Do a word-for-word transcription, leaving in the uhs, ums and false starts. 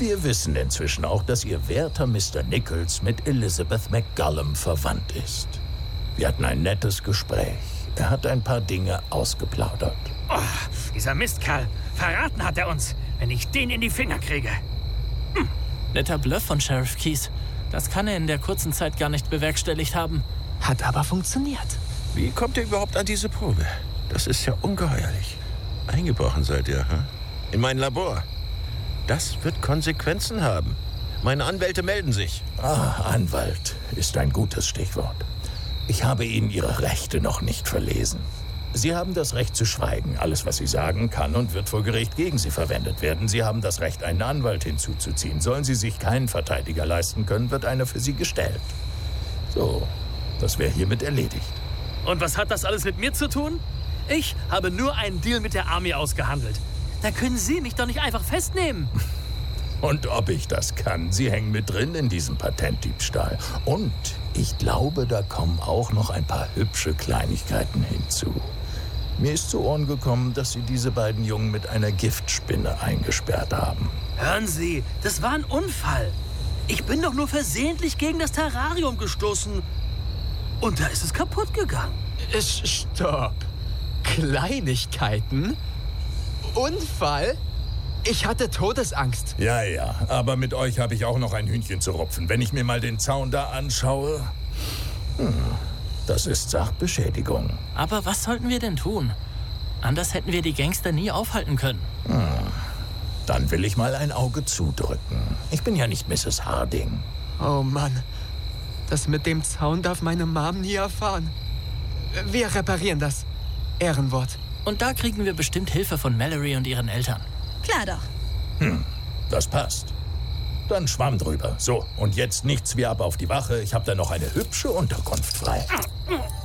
Wir wissen inzwischen auch, dass Ihr werter Mister Nichols mit Elizabeth McGullum verwandt ist. Wir hatten ein nettes Gespräch. Er hat ein paar Dinge ausgeplaudert. Oh, dieser Mistkerl. Verraten hat er uns, wenn ich den in die Finger kriege. Hm. Netter Bluff von Sheriff Keyes. Das kann er in der kurzen Zeit gar nicht bewerkstelligt haben. Hat aber funktioniert. Wie kommt ihr überhaupt an diese Probe? Das ist ja ungeheuerlich. Eingebrochen seid ihr, hm? In mein Labor. Das wird Konsequenzen haben. Meine Anwälte melden sich. Ah, Anwalt ist ein gutes Stichwort. Ich habe Ihnen Ihre Rechte noch nicht verlesen. Sie haben das Recht zu schweigen. Alles, was Sie sagen, kann und wird vor Gericht gegen Sie verwendet werden. Sie haben das Recht, einen Anwalt hinzuzuziehen. Sollen Sie sich keinen Verteidiger leisten können, wird einer für Sie gestellt. So, das wäre hiermit erledigt. Und was hat das alles mit mir zu tun? Ich habe nur einen Deal mit der Army ausgehandelt. Da können Sie mich doch nicht einfach festnehmen. Und ob ich das kann? Sie hängen mit drin in diesem Patentdiebstahl. Und ich glaube, da kommen auch noch ein paar hübsche Kleinigkeiten hinzu. Mir ist zu Ohren gekommen, dass Sie diese beiden Jungen mit einer Giftspinne eingesperrt haben. Hören Sie, das war ein Unfall. Ich bin doch nur versehentlich gegen das Terrarium gestoßen. Und da ist es kaputt gegangen. Stopp. Kleinigkeiten? Unfall? Ich hatte Todesangst. Ja, ja, aber mit euch habe ich auch noch ein Hühnchen zu rupfen. Wenn ich mir mal den Zaun da anschaue... Hm, das ist Sachbeschädigung. Aber was sollten wir denn tun? Anders hätten wir die Gangster nie aufhalten können. Hm, dann will ich mal ein Auge zudrücken. Ich bin ja nicht Misses Harding. Oh Mann, das mit dem Zaun darf meine Mom nie erfahren. Wir reparieren das. Ehrenwort. Und da kriegen wir bestimmt Hilfe von Mallory und ihren Eltern. Klar doch. Hm, das passt. Dann Schwamm drüber. So, und jetzt nichts wie ab auf die Wache. Ich habe da noch eine hübsche Unterkunft frei.